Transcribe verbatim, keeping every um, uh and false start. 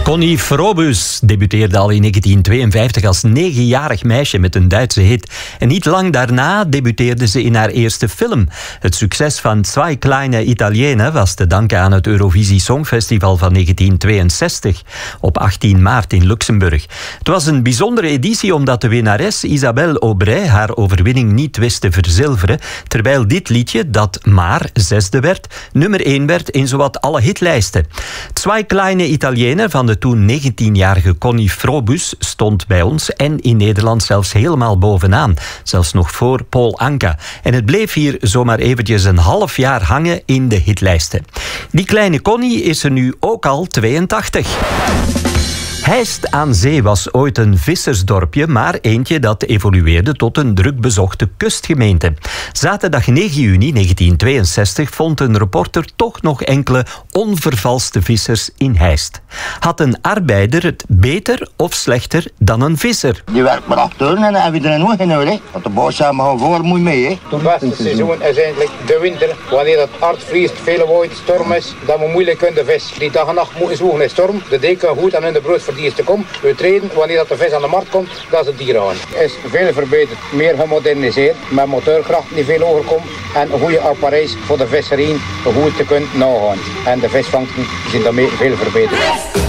Connie Frobus debuteerde al in negentien tweeënvijftig als negenjarig meisje met een Duitse hit. En niet lang daarna debuteerde ze in haar eerste film. Het succes van Zwei kleine Italiener was te danken aan het Eurovisie Songfestival van negentien tweeënzestig op achttien maart in Luxemburg. Het was een bijzondere editie omdat de winnares Isabelle Aubray haar overwinning niet wist te verzilveren, terwijl dit liedje, dat maar zesde werd, nummer één werd in zowat alle hitlijsten. Zwei kleine Italiener van de toen negentienjarige Connie Frobus stond bij ons en in Nederland zelfs helemaal bovenaan. Zelfs nog voor Paul Anka. En het bleef hier zomaar eventjes een half jaar hangen in de hitlijsten. Die kleine Connie is er nu ook al tweeëntachtig. Heist aan Zee was ooit een vissersdorpje, maar eentje dat evolueerde tot een drukbezochte kustgemeente. Zaterdag negen juni negentien tweeënzestig vond een reporter toch nog enkele onvervalste vissers in Heist. Had een arbeider het beter of slechter dan een visser? Je werkt maar acht uur en dan heb je er een oog in nodig. Want de boot zijn maar gewoon voor, moet je mee. Hè? Het beste seizoen is eigenlijk de winter. Wanneer het hard vriest, veel waait, storm is, dan moet moeilijk kunnen de vis. Die dag en nacht moeten zwoegen in storm. De deken goed aan hun de brood voor die te komen. We treden wanneer dat de vis aan de markt komt, dat is het dier aan. Is veel verbeterd, meer gemoderniseerd, met motorkracht die veel hoger komt en goede appareils voor de visserij goed te kunnen nagaan. En de visvangsten zijn daarmee veel verbeterd.